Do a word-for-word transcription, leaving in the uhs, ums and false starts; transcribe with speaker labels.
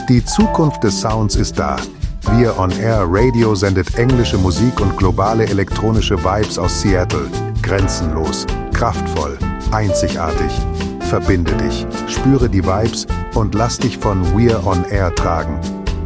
Speaker 1: Die Zukunft des Sounds ist da. We're on Air Radio sendet englische Musik und globale elektronische Vibes aus Seattle. Grenzenlos, kraftvoll, einzigartig. Verbinde dich, spüre die Vibes und lass dich von We're on Air tragen.